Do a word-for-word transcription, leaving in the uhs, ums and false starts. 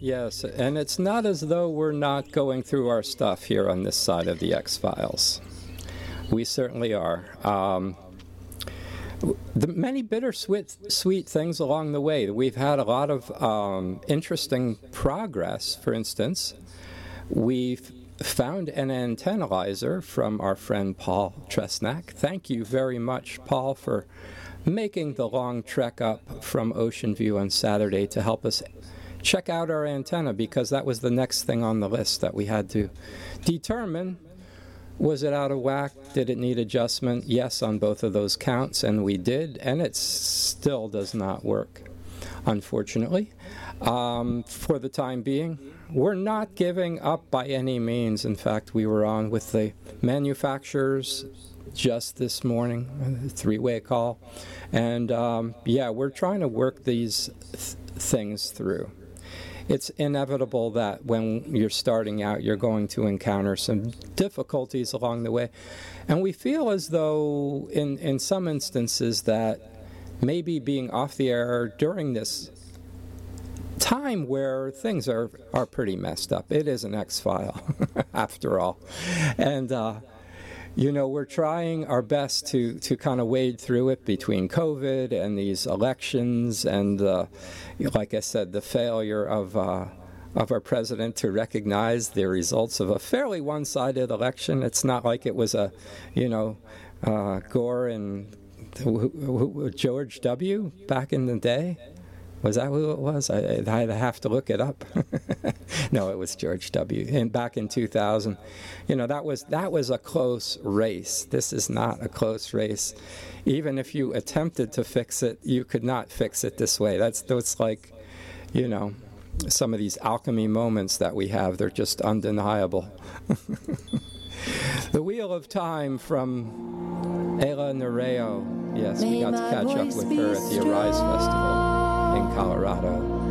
Yes, and it's not as though we're not going through our stuff here on this side of the X-Files. We certainly are. Um, the many bittersweet sweet things along the way. We've had a lot of um, interesting progress. For instance, we've found an antennalyzer from our friend Paul Tresnak. Thank you very much, Paul, for making the long trek up from Ocean View on Saturday to help us check out our antenna, because that was the next thing on the list that we had to determine. Was it out of whack? Did it need adjustment? Yes, on both of those counts, and we did, and it still does not work, unfortunately. Um, for the time being, we're not giving up by any means. In fact, we were on with the manufacturers just this morning, a three-way call, and um, yeah, we're trying to work these th- things through. It's inevitable that when you're starting out, you're going to encounter some difficulties along the way. And we feel as though, in, in some instances, that maybe being off the air during this time where things are, are pretty messed up. It is an X-File, after all. And, uh, you know, we're trying our best to, to kind of wade through it between COVID and these elections and, uh, like I said, the failure of uh, of our president to recognize the results of a fairly one-sided election. It's not like it was a, you know, uh, Gore and who, who, George W. back in the day. Was that who it was? I, I'd have to look it up. No, it was George W. And back in two thousand, you know, that was that was a close race. This is not a close race. Even if you attempted to fix it, you could not fix it this way. That's that's like, you know, some of these alchemy moments that we have. They're just undeniable. The Wheel of Time from Ella Nereo. Yes, we got to catch up with her at the Arise Festival in Colorado.